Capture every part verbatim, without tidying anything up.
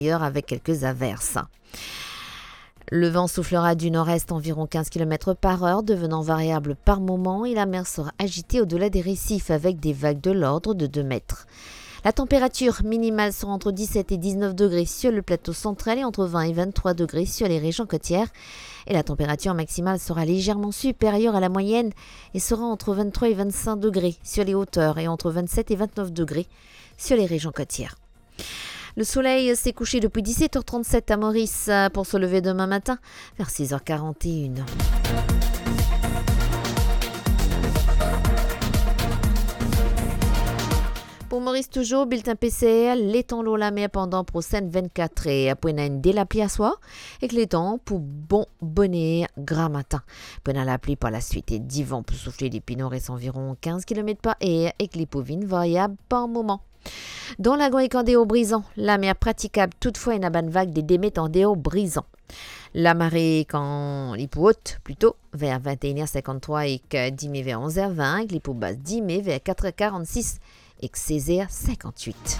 avec quelques averses. Le vent soufflera du nord-est environ quinze kilomètres par heure, devenant variable par moment, et la mer sera agitée au-delà des récifs avec des vagues de l'ordre de deux mètres. La température minimale sera entre dix-sept et dix-neuf degrés sur le plateau central et entre vingt et vingt-trois degrés sur les régions côtières. Et la température maximale sera légèrement supérieure à la moyenne et sera entre vingt-trois et vingt-cinq degrés sur les hauteurs et entre vingt-sept et vingt-neuf degrés sur les régions côtières. Le soleil s'est couché depuis dix-sept heures trente-sept à Maurice pour se lever demain matin vers six heures quarante et une. Pour Maurice toujours, bulletin P C R, les temps l'eau la mer pendant prochaine vingt-quatre heures. Pour une dès la pluie à soir, et que les temps pour bon bonnet grand matin. Pour la pluie par la suite et dix vents pour souffler des pins nord environ quinze kilomètres par heure et que les pauvines variables par moment. Dans lagon et candéo brisant, la mer praticable toutefois une bonne vague des démets en déo brisant. La marée quand les pou haute plutôt vers vingt et une heures cinquante-trois et que dix mai vers onze heures vingt, les pou basses dix mai vers quatre heures quarante-six et que seize heures cinquante-huit.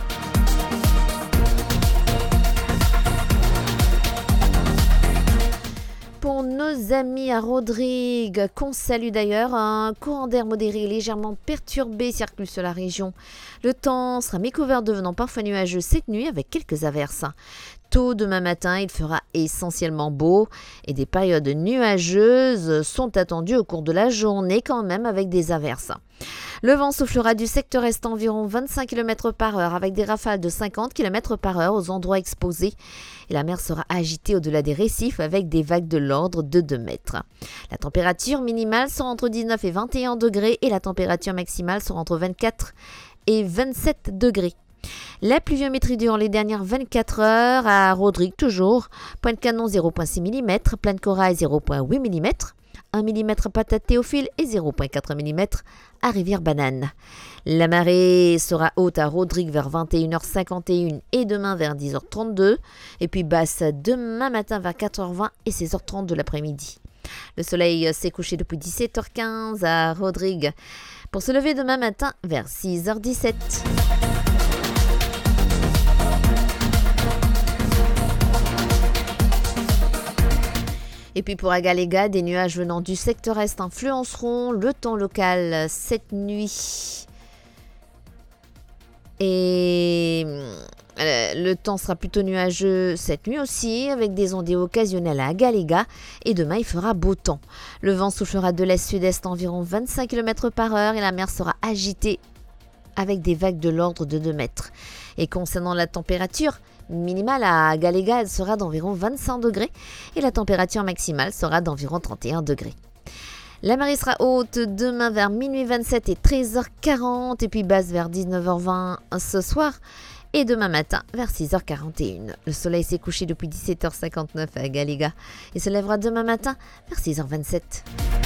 Pour nos amis à Rodrigue, qu'on salue d'ailleurs, un courant d'air modéré légèrement perturbé circule sur la région. Le temps sera mi-couvert devenant parfois nuageux cette nuit avec quelques averses. Tôt demain matin, il fera essentiellement beau et des périodes nuageuses sont attendues au cours de la journée quand même avec des averses. Le vent soufflera du secteur est environ vingt-cinq kilomètres par heure avec des rafales de cinquante kilomètres par heure aux endroits exposés. Et la mer sera agitée au-delà des récifs avec des vagues de l'ordre de deux mètres. La température minimale sera entre dix-neuf et vingt et un degrés et la température maximale sera entre vingt-quatre et vingt-sept degrés. La pluviométrie durant les dernières vingt-quatre heures à Rodrigue toujours, point de canon zéro virgule six millimètres, plein de corail zéro virgule huit millimètres, un millimètre patate Théophile et zéro virgule quatre millimètres à Rivière-Banane. La marée sera haute à Rodrigue vers vingt et une heures cinquante et une et demain vers dix heures trente-deux et puis basse demain matin vers quatre heures vingt et seize heures trente de l'après-midi. Le soleil s'est couché depuis dix-sept heures quinze à Rodrigue pour se lever demain matin vers six heures dix-sept. Et puis pour Agaléga, des nuages venant du secteur est influenceront le temps local cette nuit. Et le temps sera plutôt nuageux cette nuit aussi, avec des ondées occasionnelles à Agaléga. Et demain, il fera beau temps. Le vent soufflera de l'est-sud-est environ vingt-cinq kilomètres par heure et la mer sera agitée avec des vagues de l'ordre de deux mètres. Et concernant la température minimale à Galéga, elle sera d'environ vingt-cinq degrés et la température maximale sera d'environ trente et un degrés. La marée sera haute demain vers minuit vingt-sept et treize heures quarante et puis basse vers dix-neuf heures vingt ce soir et demain matin vers six heures quarante et une. Le soleil s'est couché depuis dix-sept heures cinquante-neuf à Galéga et se lèvera demain matin vers six heures vingt-sept.